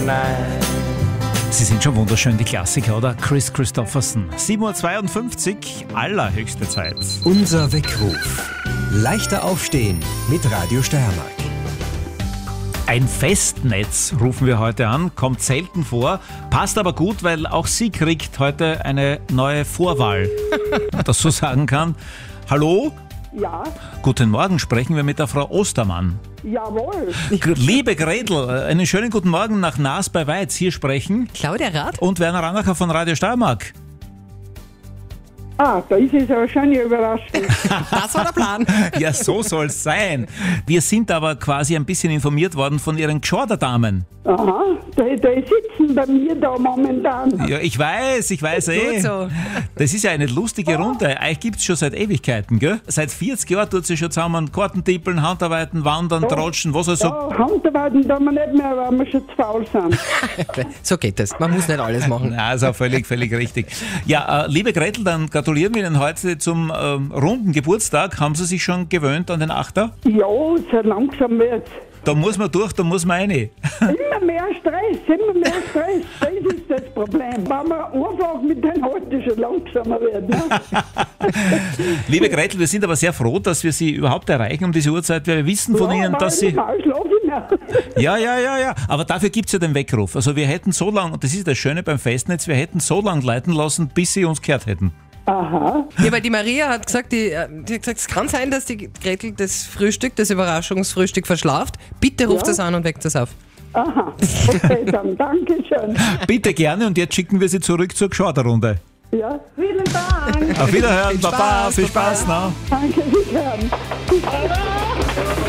Sie sind schon wunderschön, die Klassiker, oder? Kris Kristofferson. 7.52 Uhr, allerhöchste Zeit. Unser Weckruf. Leichter aufstehen mit Radio Steiermark. Ein Festnetz rufen wir heute an, kommt selten vor, passt aber gut, weil auch sie kriegt heute eine neue Vorwahl, wenn man das so sagen kann. Hallo? Ja, Guten Morgen, sprechen wir mit der Frau Ostermann. jawohl. Liebe Gretel, einen schönen guten Morgen nach Naas bei Weiz. Hier sprechen Claudia Rath? und Werner Rannacher von Radio Steiermark. Ah, da ist es aber schon eine Überraschung. Das war der Plan. Ja, so soll's sein. Wir sind aber quasi ein bisschen informiert worden von Ihren Geschorderdamen. Aha, die sitzen bei mir da momentan. Ja, ich weiß Gut so. Das ist ja eine lustige Runde. Euch gibt's schon seit Ewigkeiten, gell? Seit 40 Jahren tut sie schon zusammen Kartentippeln, Handarbeiten, Wandern, Tratschen, was also. Ja, Handarbeiten tun wir nicht mehr, weil wir schon zu faul sind. So geht es. Man muss nicht alles machen. Na, ist auch völlig richtig. Ja, liebe Gretel, dann gratulieren wir Ihnen heute zum runden Geburtstag. Haben Sie sich schon gewöhnt an den Achter? Ja, so langsam wird's. Da muss man durch, da muss man rein. Immer mehr Stress. Das ist das Problem. Wenn man einfach mit den Halten schon langsamer wird. Ne? Liebe Gretel, wir sind aber sehr froh, dass wir Sie überhaupt erreichen um diese Uhrzeit. Wir wissen von Ihnen, dass Sie... Ja. Aber dafür gibt's ja den Weckruf. Also wir hätten so lange, und das ist das Schöne beim Festnetz, wir hätten so lange leiten lassen, bis Sie uns gehört hätten. Aha. Ja, weil die Maria hat gesagt, die hat gesagt, es kann sein, dass die Gretel das Frühstück, das Überraschungsfrühstück verschlaft. Bitte ruft das an und weckt das auf. Aha. Okay, dann danke schön. Bitte gerne, und jetzt schicken wir Sie zurück zur Geschorderrunde. Ja, vielen Dank. Auf Wiederhören, Baba, viel Baba. Spaß noch. Danke, wiederhören.